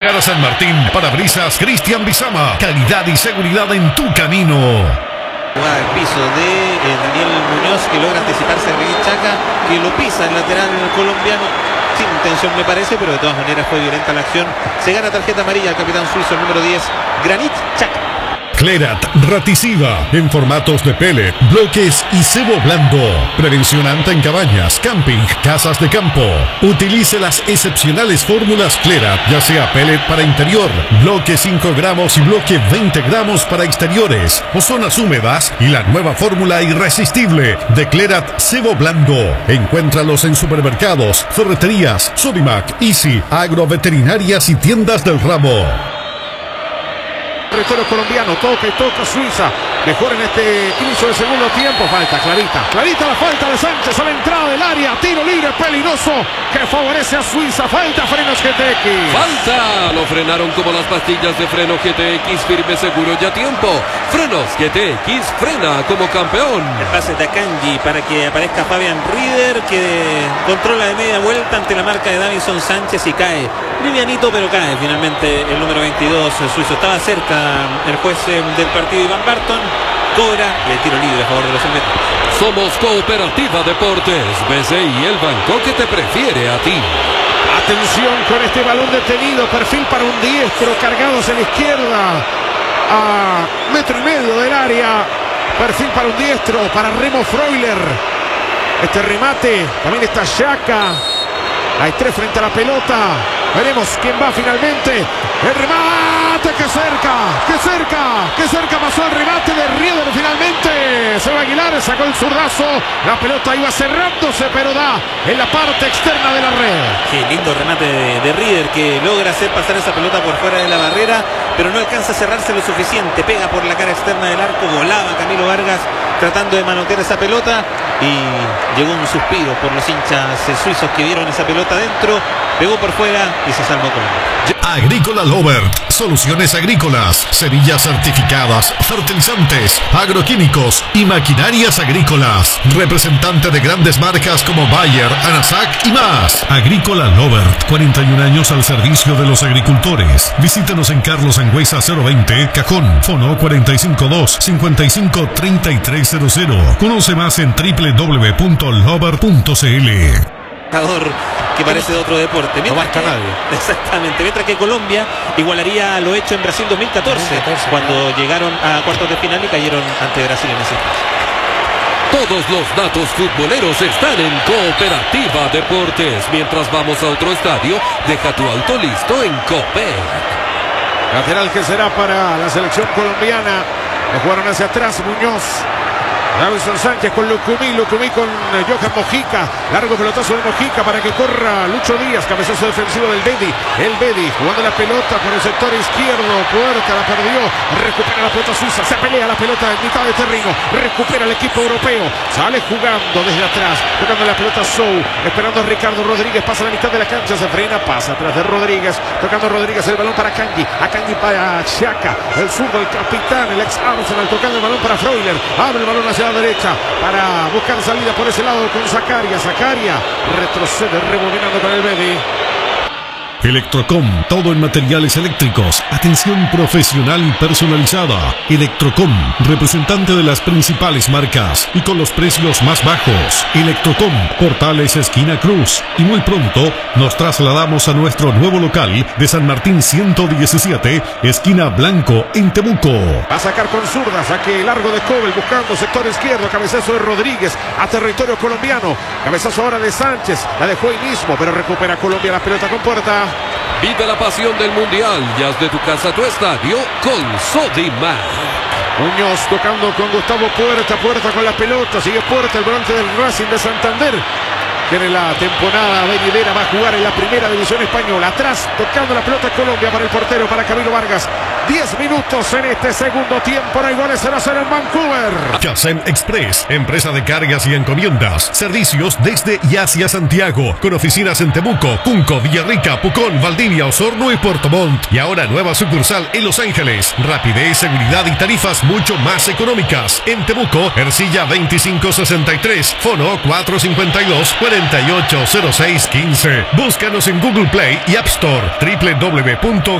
llegar a San Martín, parabrisas Cristian Bizama. Calidad y seguridad en tu camino. Jugada al piso de Daniel Muñoz, que logra anticiparse a Granit Xhaka, que lo pisa el lateral colombiano. Sin intención me parece, pero de todas maneras fue violenta la acción. Se gana tarjeta amarilla al capitán suizo, el número 10, Granit Xhaka. Clerat Raticiva en formatos de pellet, bloques y cebo blando. Prevencionante en cabañas, camping, casas de campo. Utilice las excepcionales fórmulas Clerat, ya sea pellet para interior, bloque 5 gramos y bloque 20 gramos para exteriores o zonas húmedas, y la nueva fórmula irresistible de Clerat cebo blando. Encuéntralos en supermercados, ferreterías, Sodimac, Easy, agroveterinarias y tiendas del ramo. Territorio colombiano, toca y toca Suiza. Mejor en este inicio del segundo tiempo. Falta clarita. Clarita la falta de Sánchez a la entrada del área. Tiro libre peligroso que favorece a Suiza. Falta frenos GTX. Falta. Lo frenaron como las pastillas de freno GTX. Firme, seguro y a tiempo. Frenos GTX frena como campeón. El pase de Akanji para que aparezca Fabian Rieder, que controla de media vuelta ante la marca de Davinson Sánchez y cae. Livianito, pero cae finalmente el número 22 suizo. Estaba cerca el juez del partido, Iván Barton. Cobra y el tiro libre a favor de los helvéticos. Somos Cooperativa Deportes, BCI, el banco que te prefiere a ti. Atención con este balón detenido, perfil para un diestro, cargados en la izquierda a 1,5 metros del área. Perfil para un diestro, para Remo Freuler. Este remate, también está Xhaka. Hay 3 frente a la pelota. Veremos quién va finalmente. El remate, que cerca pasó el remate de Rieder finalmente. Seba Aguilar sacó el zurdazo. La pelota iba cerrándose, pero da en la parte externa de la red. Qué lindo remate de Rieder, que logra hacer pasar esa pelota por fuera de la barrera, pero no alcanza a cerrarse lo suficiente. Pega por la cara externa del arco. Volaba Camilo Vargas tratando de manotear esa pelota y llegó un suspiro por los hinchas suizos que vieron esa pelota dentro. Pegó por fuera y se salvó Colombia. Agrícola Lovert, soluciones agrícolas, semillas certificadas, fertilizantes, agroquímicos y maquinarias agrícolas. Representante de grandes marcas como Bayer, Anasac y más. Agrícola Lovert, 41 años al servicio de los agricultores. Visítanos en Carlos Angüesa 020, Cajón, Fono 452-553300. Conoce más en www.lovert.cl. Que parece de otro deporte. No marca nadie. Exactamente. Mientras que Colombia igualaría lo hecho en Brasil 2014, cuando llegaron a cuartos de final y cayeron ante Brasil en ese caso. Todos los datos futboleros están en Cooperativa Deportes. Mientras vamos a otro estadio, deja tu auto listo en Copec. Lateral que será para la selección colombiana. Lo jugaron hacia atrás Muñoz. Davinson Sánchez con Lucumí con Johan Mojica. Largo pelotazo de Mojica para que corra Lucho Díaz. Cabezazo defensivo del Bedi. El Bedi jugando la pelota por el sector izquierdo. Puerta la perdió. Recupera la pelota suiza. Se pelea la pelota en mitad de terreno. Recupera el equipo europeo. Sale jugando desde atrás. Tocando la pelota Sou. Esperando a Ricardo Rodríguez. Pasa la mitad de la cancha. Se frena. Pasa atrás de Rodríguez. Tocando Rodríguez el balón para Akanji. Akanji para Xhaka. El zurdo, el capitán, el ex Arsenal. Tocando el balón para Freuler. Abre el balón hacia la derecha para buscar salida por ese lado con Zakaria. Zakaria retrocede rebobinando con el Bedi. Electrocom, todo en materiales eléctricos, atención profesional y personalizada. Electrocom, representante de las principales marcas y con los precios más bajos. Electrocom, Portales esquina Cruz. Y muy pronto nos trasladamos a nuestro nuevo local de San Martín 117, esquina Blanco, en Temuco. Va a sacar con zurda, saque largo de Cobel buscando sector izquierdo, cabezazo de Rodríguez a territorio colombiano. Cabezazo ahora de Sánchez, la dejó ahí mismo, pero recupera Colombia la pelota con Puerta. Vive la pasión del Mundial y haz de tu casa tu estadio con Sodimac. Muñoz tocando con Gustavo Puerta. Puerta con la pelota. Sigue Puerta, el volante del Racing de Santander. Tiene la temporada venidera, va a jugar en la primera división española. Atrás, tocando la pelota Colombia para el portero, para Camilo Vargas. 10 minutos en este segundo tiempo. No hay goles, 0-0 en Vancouver. Kazem Express, empresa de cargas y encomiendas. Servicios desde y hacia Santiago, con oficinas en Temuco, Cunco, Villarrica, Pucón, Valdivia, Osorno y Puerto Montt. Y ahora nueva sucursal en Los Ángeles. Rapidez, seguridad y tarifas mucho más económicas. En Temuco, Ercilla 2563, Fono 452-480615. Búscanos en Google Play y App Store. www